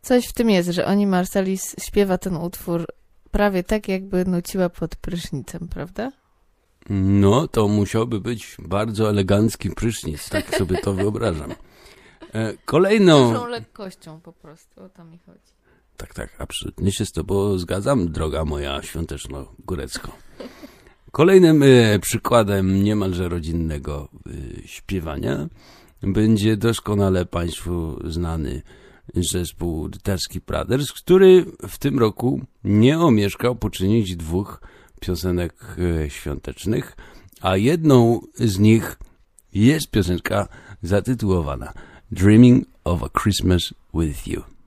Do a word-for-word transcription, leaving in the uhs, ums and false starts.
Coś w tym jest, że oni Marsalis śpiewa ten utwór prawie tak, jakby nuciła pod prysznicem, prawda? No, to musiałby być bardzo elegancki prysznic, tak sobie to wyobrażam. E, kolejną... Dużą lekkością po prostu, o to mi chodzi. Tak, tak, absolutnie się z tobą zgadzam, droga moja świąteczno-górecko. Kolejnym e, przykładem niemalże rodzinnego e, śpiewania będzie doskonale Państwu znany zespół The Tuskegee Brothers, który w tym roku nie omieszkał poczynić dwóch piosenek e, świątecznych, a jedną z nich jest piosenka zatytułowana Dreaming of a Christmas with You.